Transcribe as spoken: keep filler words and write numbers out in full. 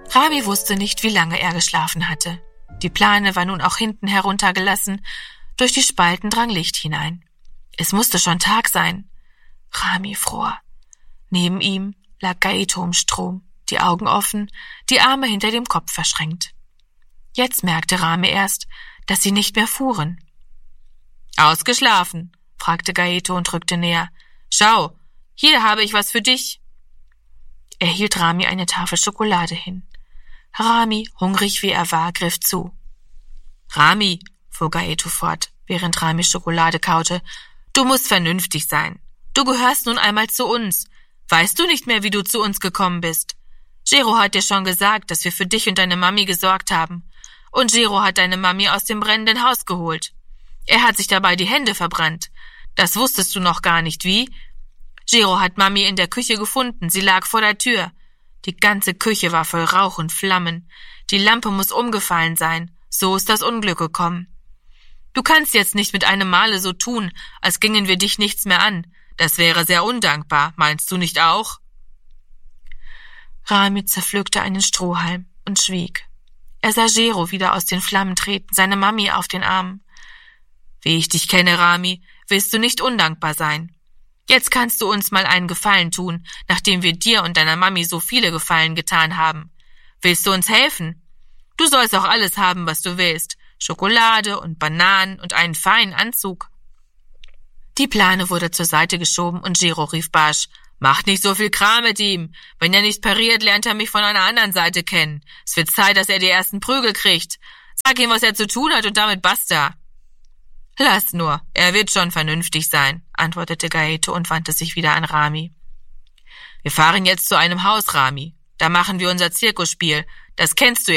Rami wusste nicht, wie lange er geschlafen hatte. Die Plane war nun auch hinten heruntergelassen. Durch die Spalten drang Licht hinein. Es musste schon Tag sein. Rami fror. Neben ihm lag Gaeto im Strom, die Augen offen, die Arme hinter dem Kopf verschränkt. Jetzt merkte Rami erst, dass sie nicht mehr fuhren. »Ausgeschlafen?« fragte Gaeto und rückte näher. »Schau, hier habe ich was für dich.« Er hielt Rami eine Tafel Schokolade hin. Rami, hungrig wie er war, griff zu. »Rami«, fuhr Gaeto fort, während Rami Schokolade kaute, »du musst vernünftig sein. Du gehörst nun einmal zu uns. Weißt du nicht mehr, wie du zu uns gekommen bist? Gero hat dir schon gesagt, dass wir für dich und deine Mami gesorgt haben. Und Gero hat deine Mami aus dem brennenden Haus geholt. Er hat sich dabei die Hände verbrannt. Das wusstest du noch gar nicht, wie? Gero hat Mami in der Küche gefunden, sie lag vor der Tür. Die ganze Küche war voll Rauch und Flammen. Die Lampe muss umgefallen sein. So ist das Unglück gekommen. Du kannst jetzt nicht mit einem Male so tun, als gingen wir dich nichts mehr an. Das wäre sehr undankbar, meinst du nicht auch?« Rami zerpflückte einen Strohhalm und schwieg. Er sah Gero wieder aus den Flammen treten, seine Mami auf den Armen. »Wie ich dich kenne, Rami, willst du nicht undankbar sein. Jetzt kannst du uns mal einen Gefallen tun, nachdem wir dir und deiner Mami so viele Gefallen getan haben. Willst du uns helfen? Du sollst auch alles haben, was du willst. Schokolade und Bananen und einen feinen Anzug.« Die Plane wurde zur Seite geschoben und Gero rief barsch: »Macht nicht so viel Kram mit ihm. Wenn er nicht pariert, lernt er mich von einer anderen Seite kennen. Es wird Zeit, dass er die ersten Prügel kriegt. Sag ihm, was er zu tun hat und damit basta.« »Lass nur, er wird schon vernünftig sein«, antwortete Gaeto und wandte sich wieder an Rami. »Wir fahren jetzt zu einem Haus, Rami. Da machen wir unser Zirkusspiel. Das kennst du ja.